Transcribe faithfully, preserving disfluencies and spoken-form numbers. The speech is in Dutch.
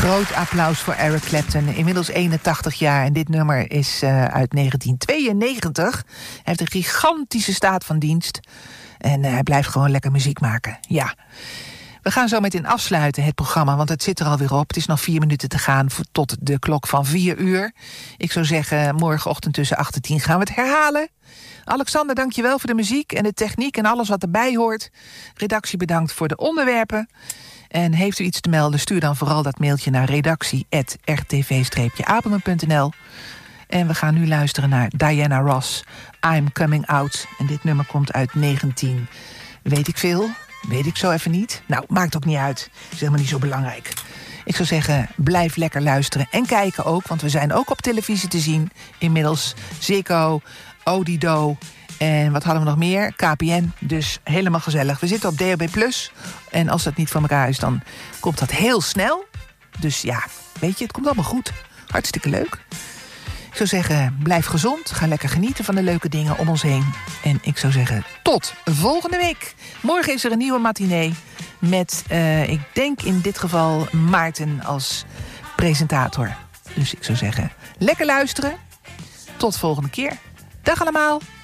Groot applaus voor Eric Clapton, inmiddels eenentachtig jaar. En dit nummer is uh, uit negentien tweeënnegentig. Hij heeft een gigantische staat van dienst. En uh, hij blijft gewoon lekker muziek maken, ja. We gaan zo meteen afsluiten, het programma, want het zit er alweer op. Het is nog vier minuten te gaan tot de klok van vier uur. Ik zou zeggen, morgenochtend tussen acht en tien gaan we het herhalen. Alexander, dank je wel voor de muziek en de techniek en alles wat erbij hoort. Redactie bedankt voor de onderwerpen. En heeft u iets te melden, stuur dan vooral dat mailtje naar redactie apenstaartje r t v streepje apeldoorn punt n l. En we gaan nu luisteren naar Diana Ross, I'm Coming Out. En dit nummer komt uit negentien. Weet ik veel? Weet ik zo even niet. Nou, maakt ook niet uit. Is helemaal niet zo belangrijk. Ik zou zeggen, blijf lekker luisteren en kijken ook, want we zijn ook op televisie te zien. Inmiddels Ziggo, Odido en wat hadden we nog meer? K P N, dus helemaal gezellig. We zitten op D H B plus, en als dat niet van elkaar is, dan komt dat heel snel. Dus ja, weet je, het komt allemaal goed. Hartstikke leuk. Ik zou zeggen, blijf gezond, ga lekker genieten van de leuke dingen om ons heen. En ik zou zeggen, tot volgende week. Morgen is er een nieuwe matinee met, uh, ik denk in dit geval, Maarten als presentator. Dus ik zou zeggen, lekker luisteren. Tot volgende keer. Dag allemaal.